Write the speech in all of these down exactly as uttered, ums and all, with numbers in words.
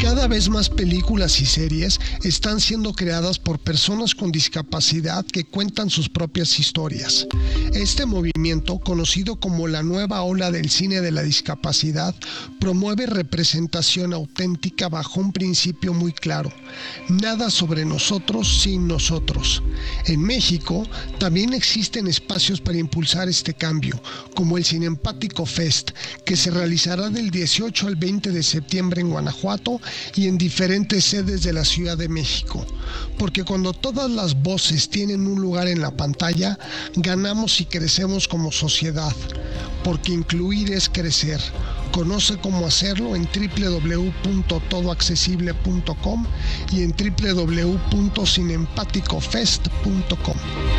Cada vez más películas y series están siendo creadas por personas con discapacidad que cuentan sus propias historias. Este movimiento, conocido como la nueva ola del cine de la discapacidad, promueve representación auténtica bajo un principio muy claro: nada sobre nosotros sin nosotros. En México también existen espacios para impulsar este cambio, como el Cinempático Fest, que se realizará del dieciocho al veinte de septiembre en Guanajuato y en diferentes sedes de la Ciudad de México. Porque cuando todas las voces tienen un lugar en la pantalla, ganamos y crecemos como sociedad. Porque incluir es crecer. Conoce cómo hacerlo en doble u doble u doble u punto todo accesible punto com y en doble u doble u doble u punto cinempático fest punto com.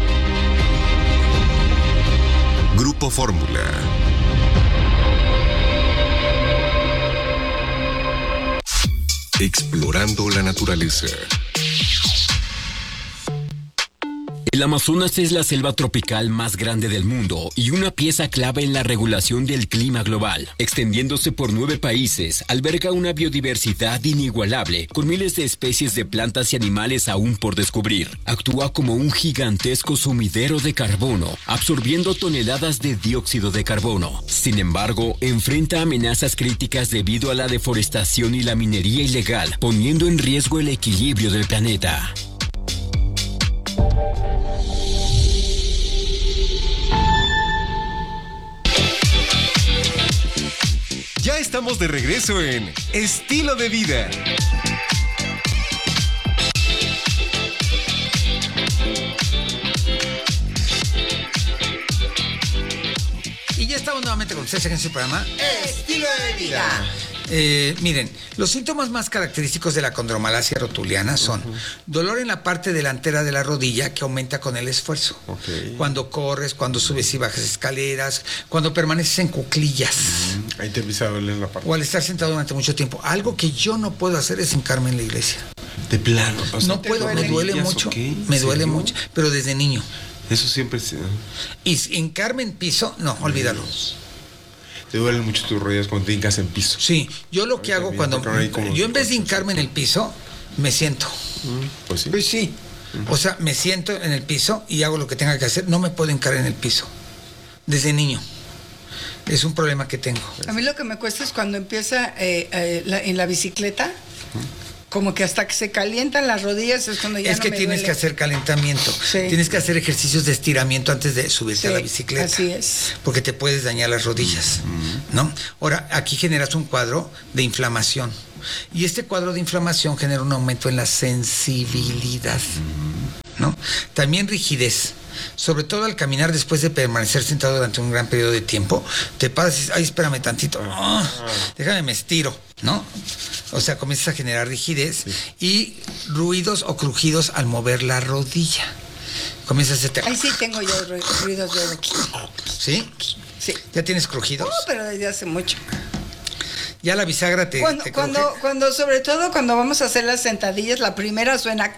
Grupo Fórmula. Explorando la naturaleza. El Amazonas es la selva tropical más grande del mundo y una pieza clave en la regulación del clima global. Extendiéndose por nueve países, alberga una biodiversidad inigualable, con miles de especies de plantas y animales aún por descubrir. Actúa como un gigantesco sumidero de carbono, absorbiendo toneladas de dióxido de carbono. Sin embargo, enfrenta amenazas críticas debido a la deforestación y la minería ilegal, poniendo en riesgo el equilibrio del planeta. Ya estamos de regreso en Estilo de Vida. Y ya estamos nuevamente con ustedes en este programa Estilo de Vida. Eh, miren, los síntomas más característicos de la condromalacia rotuliana son uh-huh. dolor en la parte delantera de la rodilla que aumenta con el esfuerzo. Okay. Cuando corres, cuando subes y bajas escaleras, cuando permaneces en cuclillas. Uh-huh. Ahí te empieza a doler en la parte. O al estar sentado durante mucho tiempo. Algo que yo no puedo hacer es hincarme en la iglesia. De plano. O sea, no puedo, me duele mucho. Okay. Me duele ¿serio? mucho, pero desde niño. Eso siempre se... Y hincarme en piso, no, olvídalo. ¿Te duelen mucho tus rodillas cuando te hincas en piso? Sí, yo lo que hago cuando... Yo en vez de hincarme en el piso, me siento. Mm, pues sí. Pues sí. Mm. O sea, me siento en el piso y hago lo que tenga que hacer. No me puedo hincar en el piso. Desde niño. Es un problema que tengo. A mí lo que me cuesta es cuando empieza eh, eh, la, en la bicicleta... Mm. Como que hasta que se calientan las rodillas es cuando ya es no que me tienes duele. que hacer calentamiento. Sí. Tienes que hacer ejercicios de estiramiento antes de subirte sí, a la bicicleta. Así es. Porque te puedes dañar las rodillas, mm-hmm. ¿no? Ahora, aquí generas un cuadro de inflamación. Y este cuadro de inflamación genera un aumento en la sensibilidad, mm-hmm. ¿no? También rigidez. Sobre todo al caminar después de permanecer sentado durante un gran periodo de tiempo, te paras y dices, ay, espérame tantito, oh, déjame me estiro, ¿no? O sea, comienzas a generar rigidez sí. y ruidos o crujidos al mover la rodilla. Comienzas a... Te... Ay, sí, tengo yo ruidos de... ¿Sí? Sí. ¿Ya tienes crujidos? No, pero desde hace mucho. Ya la bisagra te... Cuando, te cuando, cuando, sobre todo cuando vamos a hacer las sentadillas, la primera suena...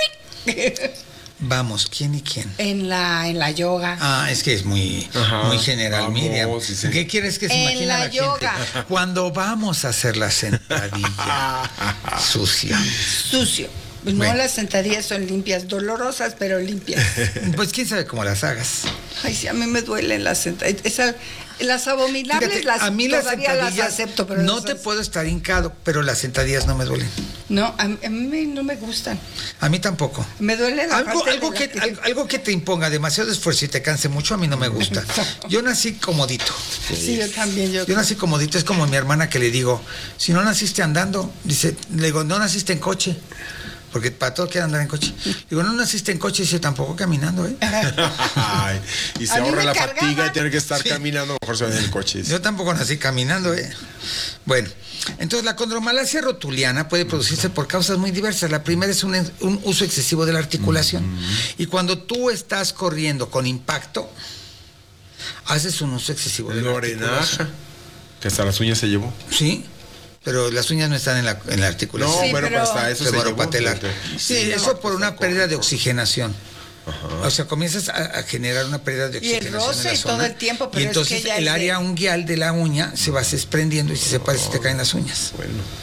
Vamos, ¿quién y quién? En la, en la yoga. Ah, es que es muy, muy general, vamos, Miriam. Sí, sí. ¿Qué quieres que se en imagine la, la yoga. gente? Cuando vamos a hacer la sentadilla sucia. Sucio. No, bueno. Las sentadillas son limpias, dolorosas, pero limpias. Pues quién sabe cómo las hagas. Ay, sí, a mí me duelen las sentadillas. Esa, las abominables, Fíjate, las, a mí todavía las, las acepto, pero no las te puedo estar hincado, pero las sentadillas no me duelen. No, a, a mí no me gustan. A mí tampoco. Me duele la algo, parte algo de que la... algo, algo que te imponga demasiado esfuerzo y te canse mucho, a mí no me gusta. Yo nací comodito. Sí, yo también. Yo, yo nací comodito, es como mi hermana que le digo, si no naciste andando, dice, le digo, no naciste en coche. Porque para todo quiere andar en coche. Digo, no naciste en coche, dice, tampoco caminando, ¿eh? Ay, y se ahorra la cargaba. fatiga de tener que estar sí. caminando, mejor se va en el coche. Yo tampoco nací caminando, ¿eh? Bueno, entonces la condromalacia rotuliana puede producirse por causas muy diversas. La primera es un, un uso excesivo de la articulación. Mm-hmm. Y cuando tú estás corriendo con impacto, haces un uso excesivo de la articulación. Que hasta las uñas se llevó. Sí. Pero las uñas no están en la, en la articulación. No, sí, bueno, pero hasta eso se llevó. Patelar. Sí, sí, eso por una pérdida de oxigenación. Ajá. O sea, comienzas a, a generar una pérdida de oxigenación. Y el roce en la zona, todo el tiempo, pero y entonces es que ya el es área de... unguial de la uña se va desprendiendo y se separa y se te caen las uñas. Bueno.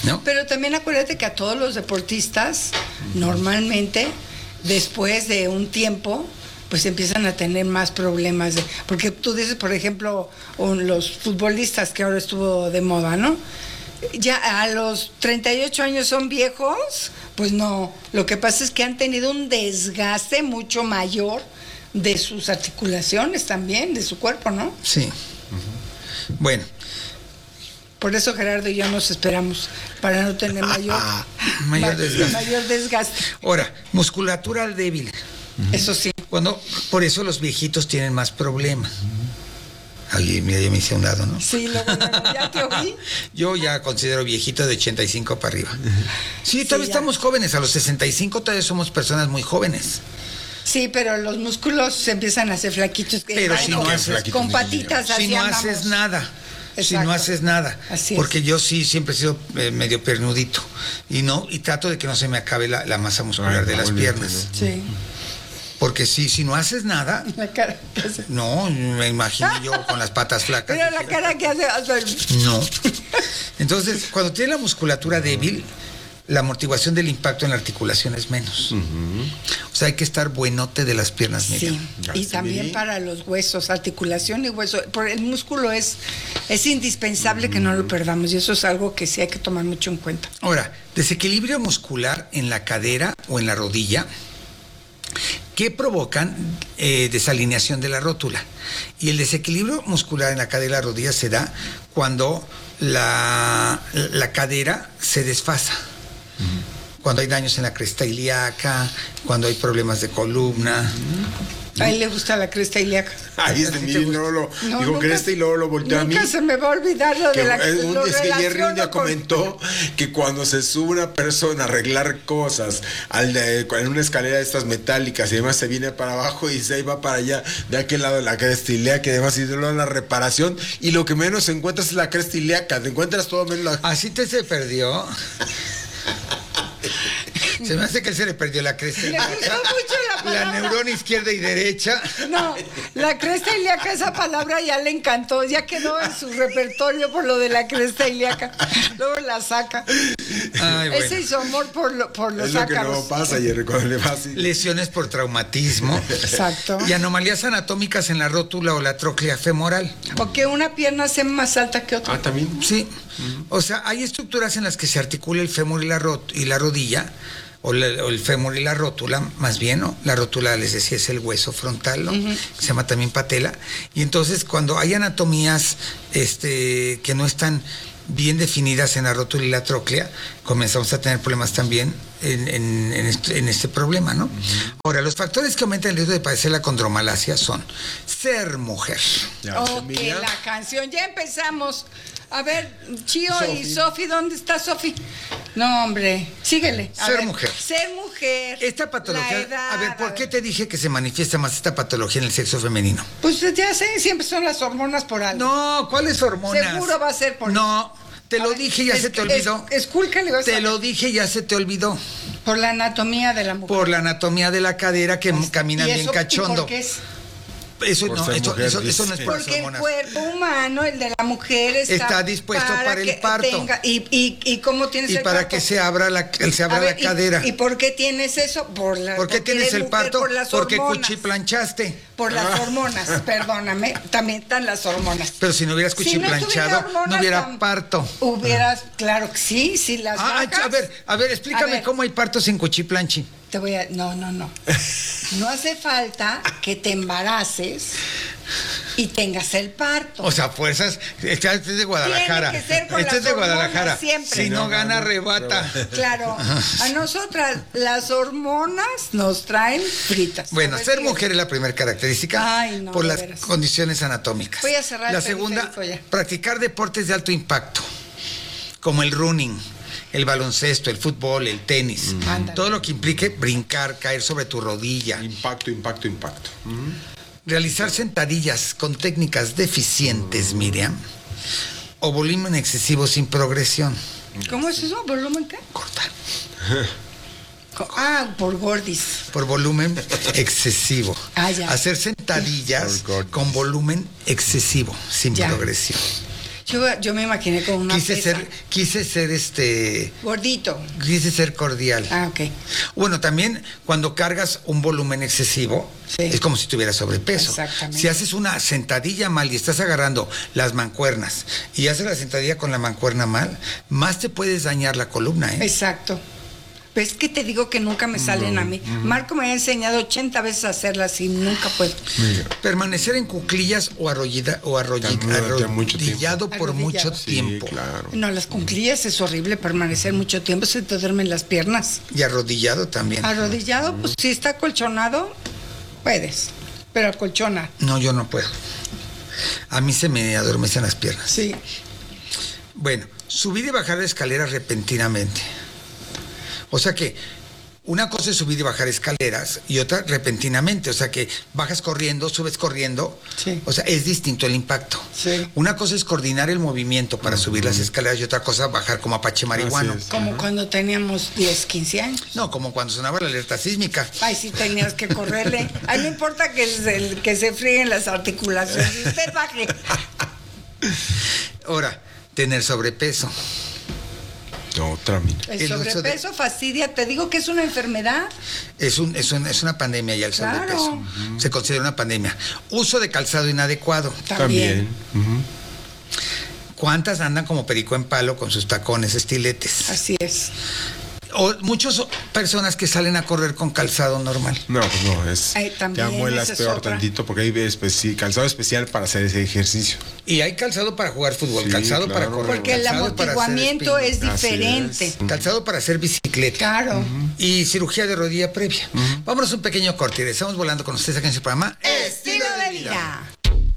¿no? Pero también acuérdate que a todos los deportistas, normalmente, después de un tiempo, pues empiezan a tener más problemas. De, porque tú dices, por ejemplo, un, los futbolistas que ahora estuvo de moda, ¿no? Ya a los treinta y ocho años son viejos, pues no. Lo que pasa es que han tenido un desgaste mucho mayor de sus articulaciones también, de su cuerpo, ¿no? Sí. Uh-huh. Bueno. Por eso Gerardo y yo nos esperamos, para no tener mayor, mayor, ma- desgaste. mayor desgaste. Ahora, musculatura débil. Uh-huh. Eso sí. Cuando, por eso los viejitos tienen más problemas. Ay, mira, ya me hice a un lado, ¿no? Sí, luego, luego, ya te oí. Yo ya considero viejito de ochenta y cinco para arriba. Sí, todavía sí, estamos jóvenes. A los sesenta y cinco todavía somos personas muy jóvenes. Sí, pero los músculos se empiezan a hacer flaquitos. Pero Ay, si con, no haces, con patitas así si no andamos. haces nada. Exacto. Si no haces nada. Así porque es. yo sí siempre he sido eh, medio pernudito. Y no, y trato de que no se me acabe la, la masa muscular Ay, de las bonito, piernas. ¿no? Sí. Porque si, si no haces nada, La cara que hace. no, me imagino yo con las patas flacas. Pero la cara que hace. hace- No. Entonces, cuando tienes la musculatura débil, la amortiguación del impacto en la articulación es menos. Uh-huh. O sea, hay que estar buenote de las piernas, Miriam. Sí, y también para los huesos, articulación y hueso. Por el músculo es, es indispensable uh-huh. que no lo perdamos, y eso es algo que sí hay que tomar mucho en cuenta. Ahora, desequilibrio muscular en la cadera o en la rodilla, que provocan eh, desalineación de la rótula. Y el desequilibrio muscular en la cadera y la rodilla se da cuando la, la cadera se desfasa. Uh-huh. Cuando hay daños en la cresta ilíaca, cuando hay problemas de columna. Uh-huh. A él le gusta la cresta ilíaca. Ay, es de mí, luego lo no, digo nunca, cresta y luego lo volteó a mí. Nunca se me va a olvidar lo que, de la es, un, lo es que Jerry un día con... comentó que cuando se sube una persona a arreglar cosas al de, en una escalera de estas metálicas y además se viene para abajo y se va para allá de aquel lado de la cresta ilíaca, que además hizo la reparación y lo que menos encuentras es la cresta ilíaca, te encuentras todo menos la... Así te se perdió. Se me hace que él se le perdió la cresta Le ilíaca. gustó mucho la palabra. La neurona izquierda y derecha. No, la cresta ilíaca, esa palabra ya le encantó, ya quedó en su repertorio por lo de la cresta ilíaca. Luego la saca. Ay, bueno. Ese hizo amor por, lo, por los es lo ácaros. que no pasa, Jerry, cuando le va así. Lesiones por traumatismo. Exacto. Y anomalías anatómicas en la rótula o la tróclea femoral. O que una pierna sea más alta que otra. Ah, también. Sí. Uh-huh. O sea, hay estructuras en las que se articula el fémur y la, rot- y la rodilla, o, la, o el fémur y la rótula, más bien, ¿no? La rótula, les decía, es el hueso frontal, ¿no? Uh-huh. Se llama también patela. Y entonces, cuando hay anatomías este, que no están bien definidas en la rótula y la tróclea, comenzamos a tener problemas también en, en, en, este, en este problema, ¿no? Uh-huh. Ahora, los factores que aumentan el riesgo de padecer la condromalacia son ser mujer. Ya, ok, la canción, ya empezamos. A ver, Chío Sophie. Y Sofi, ¿dónde está Sofi? No, hombre, síguele. A ser ver. mujer. Ser mujer. Esta patología, edad, a ver, ¿por qué te dije que se manifiesta más esta patología en el sexo femenino? Pues ya sé, siempre son las hormonas por algo. No, ¿cuáles hormonas? Seguro va a ser por No, te a lo ver, dije y ya es, se te olvidó. Es, escúlcale, vas Te a... lo dije y ya se te olvidó. Por la anatomía de la mujer. Por la anatomía de la cadera que pues, camina bien eso, cachondo. ¿y por qué es? Eso no, eso, mujer, eso, eso no es por porque las hormonas. el cuerpo humano, el de la mujer, está, está dispuesto para, para el parto. Tenga, y, y, y cómo tienes y el para parto? que se abra la, se abra ver, la cadera. Y, ¿Y por qué tienes eso? Por la, ¿Por qué tienes el mujer, parto? Por las porque hormonas. cuchiplanchaste. Por las ah. hormonas, perdóname, también están las hormonas. Pero si no hubieras cuchiplanchado, si no, no hubiera tan, parto. Hubieras, claro que sí, si las ah, vacas, a ver, a ver, explícame a ver. cómo hay partos sin cuchiplanchi. Te voy a, no, no, no. No hace falta que te embaraces y tengas el parto. O sea, fuerzas, este es de Guadalajara. Tiene que ser por este es de Guadalajara. Siempre. Si no, no gana, rebata. Claro. A nosotras las hormonas nos traen fritas. Bueno, ser mujer es la primera característica. Ay, no, por las veras. condiciones anatómicas. Voy a cerrar la el segunda, practicar deportes de alto impacto, como el running, el baloncesto, el fútbol, el tenis, mm. todo lo que implique brincar, caer sobre tu rodilla. Impacto, impacto, impacto. Mm. Realizar sentadillas con técnicas deficientes, mm. Miriam, o volumen excesivo sin progresión. ¿Cómo es eso? ¿Volumen qué? Cortar. Ah, por gordis. Por volumen excesivo. Ah, ya. Hacer sentadillas con volumen excesivo, sin ya. progresión. Yo, yo me imaginé con una Quise pesa. ser, quise ser este... Gordito. Quise ser cordial. Ah, ok. Bueno, también cuando cargas un volumen excesivo, Sí. es como si tuvieras sobrepeso. Exactamente. Si haces una sentadilla mal y estás agarrando las mancuernas y haces la sentadilla con la mancuerna mal, más te puedes dañar la columna, ¿eh? Exacto. Pues es que te digo que nunca me salen a mí. Marco me ha enseñado ochenta veces a hacerlas y nunca puedo. Permanecer en cuclillas o, arrollida, o arrollida, Durante mucho arrodillado por mucho Arrodillado. Sí, tiempo. claro. No, las cuclillas es horrible permanecer mucho tiempo, se te duermen las piernas. Y arrodillado también. Arrodillado, pues si está acolchonado, puedes, pero acolchona. No, yo no puedo. A mí se me adormecen las piernas. Sí. Bueno, subir y bajar de escaleras repentinamente. O sea que una cosa es subir y bajar escaleras y otra repentinamente. O sea que bajas corriendo, subes corriendo. Sí. O sea, es distinto el impacto. Sí. Una cosa es coordinar el movimiento para subir las escaleras y otra cosa bajar como apache marihuano. Así es. Como cuando teníamos diez, quince años. No, como cuando sonaba la alerta sísmica. Ay, sí tenías que correrle. Ay, no importa que se, que se fríen las articulaciones. Usted baje. Ahora, tener sobrepeso. Otra, mira. El, El uso de- sobrepeso fastidia. Te digo que es una enfermedad. Es, un, es, un- es una pandemia ya el Claro. sobrepeso. Se considera una pandemia. Uso de calzado inadecuado. También. Ujú. ¿Cuántas andan como perico en palo con sus tacones, estiletes? Así es. O muchas personas que salen a correr con calzado normal. No, pues no, es. Ay, también, te amuelas esa es peor otra. tantito porque hay especi- calzado especial para hacer ese ejercicio. Y hay calzado para jugar fútbol, Sí, calzado para claro. correr. Porque el calzado para hacer amortiguamiento es spinning, Así diferente. es. calzado para hacer bicicleta. Claro. Y cirugía de rodilla previa. Vámonos a un pequeño corte y regresamos volando con ustedes aquí en su programa Estilo de vida.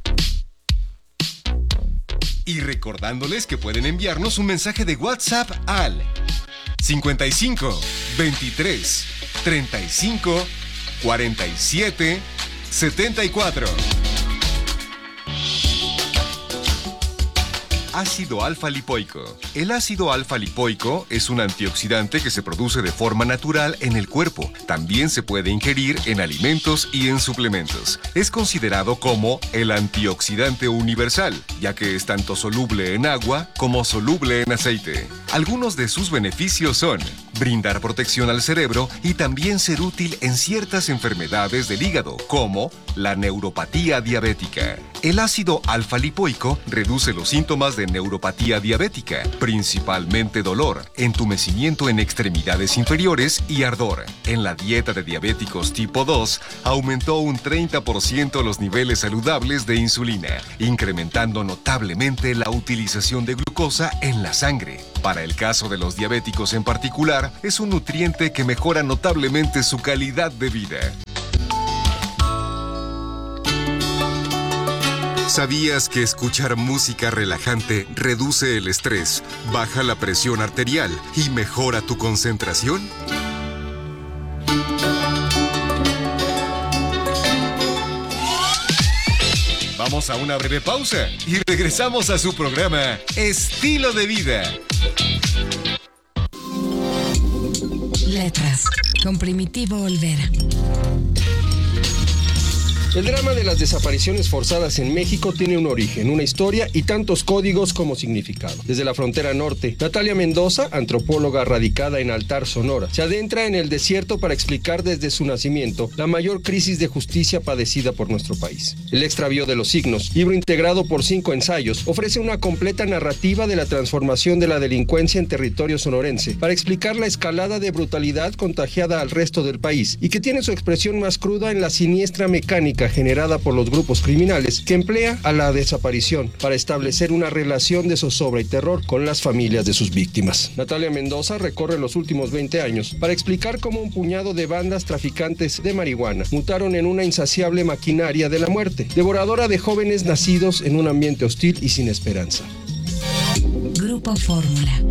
Y recordándoles que pueden enviarnos un mensaje de WhatsApp al cincuenta y cinco, veintitrés, treinta y cinco, cuarenta y siete, setenta y cuatro. Ácido alfa-lipoico. El ácido alfa-lipoico es un antioxidante que se produce de forma natural en el cuerpo. También se puede ingerir en alimentos y en suplementos. Es considerado como el antioxidante universal, ya que es tanto soluble en agua como soluble en aceite. Algunos de sus beneficios son brindar protección al cerebro y también ser útil en ciertas enfermedades del hígado, como la neuropatía diabética. El ácido alfa-lipoico reduce los síntomas de neuropatía diabética, principalmente dolor, entumecimiento en extremidades inferiores y ardor. En la dieta de diabéticos tipo dos, aumentó un treinta por ciento los niveles saludables de insulina, incrementando notablemente la utilización de glucosa en la sangre. Para el caso de los diabéticos en particular, es un nutriente que mejora notablemente su calidad de vida. ¿Sabías que escuchar música relajante reduce el estrés, baja la presión arterial y mejora tu concentración? Vamos a una breve pausa y regresamos a su programa Estilo de Vida. Letras, con Primitivo Olvera. El drama de las desapariciones forzadas en México tiene un origen, una historia y tantos códigos como significado. Desde la frontera norte, Natalia Mendoza, antropóloga radicada en Altar, Sonora, se adentra en el desierto para explicar desde su nacimiento la mayor crisis de justicia padecida por nuestro país. El extravío de los signos, libro integrado por cinco ensayos, ofrece una completa narrativa de la transformación de la delincuencia en territorio sonorense para explicar la escalada de brutalidad contagiada al resto del país y que tiene su expresión más cruda en la siniestra mecánica generada por los grupos criminales que emplea a la desaparición para establecer una relación de zozobra y terror con las familias de sus víctimas. Natalia Mendoza recorre los últimos veinte años para explicar cómo un puñado de bandas traficantes de marihuana mutaron en una insaciable maquinaria de la muerte, devoradora de jóvenes nacidos en un ambiente hostil y sin esperanza. Grupo Fórmula.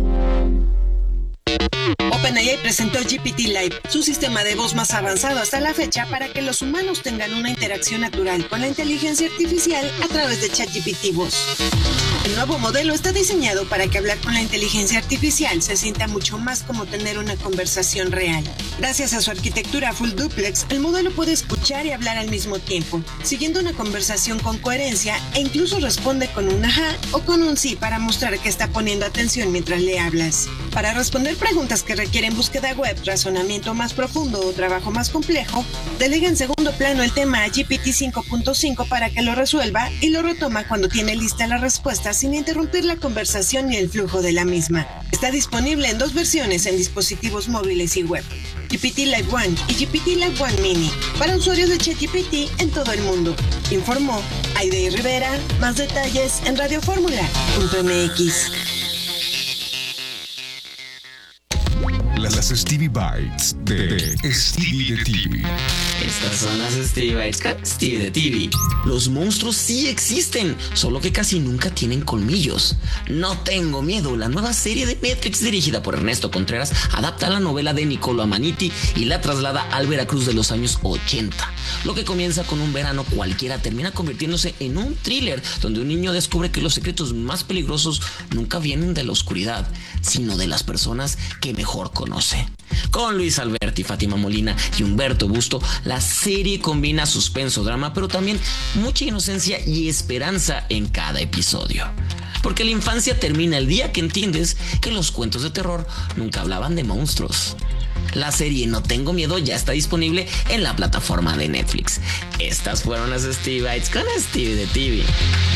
OpenAI presentó G P T Live, su sistema de voz más avanzado hasta la fecha para que los humanos tengan una interacción natural con la inteligencia artificial a través de ChatGPT Voz. El nuevo modelo está diseñado para que hablar con la inteligencia artificial se sienta mucho más como tener una conversación real. Gracias a su arquitectura full duplex, el modelo puede escuchar y hablar al mismo tiempo, siguiendo una conversación con coherencia e incluso responde con un ajá o con un sí para mostrar que está poniendo atención mientras le hablas. Para responder preguntas que requieren búsqueda web, razonamiento más profundo o trabajo más complejo, delega en segundo plano el tema a G P T cinco punto cinco para que lo resuelva y lo retoma cuando tiene lista la respuesta sin interrumpir la conversación ni el flujo de la misma. Está disponible en dos versiones en dispositivos móviles y web: G P T Live One y G P T Live One Mini, para usuarios de ChatGPT en todo el mundo. Informó Aide Rivera. Más detalles en radio fórmula punto m x. Las Stevie Bites de Stevie de T V. Estas son las Stevie Bites con Stevie de T V. Los monstruos sí existen, solo que casi nunca tienen colmillos. No tengo miedo, la nueva serie de Netflix dirigida por Ernesto Contreras adapta la novela de Niccolo Amaniti y la traslada al Veracruz de los años ochenta. Lo que comienza con un verano cualquiera termina convirtiéndose en un thriller donde un niño descubre que los secretos más peligrosos nunca vienen de la oscuridad, sino de las personas que mejor conoce. Con Luis Alberti, Fátima Molina y Humberto Busto, la serie combina suspenso, drama, pero también mucha inocencia y esperanza en cada episodio. Porque la infancia termina el día que entiendes que los cuentos de terror nunca hablaban de monstruos. La serie No Tengo Miedo ya está disponible en la plataforma de Netflix. Estas fueron las Stevie Bites con Stevie de T V.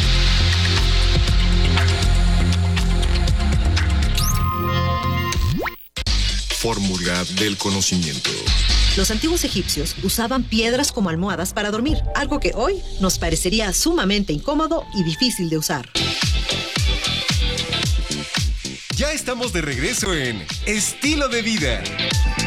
Fórmula del conocimiento. Los antiguos egipcios usaban piedras como almohadas para dormir, algo que hoy nos parecería sumamente incómodo y difícil de usar. Ya estamos de regreso en Estilo de Vida.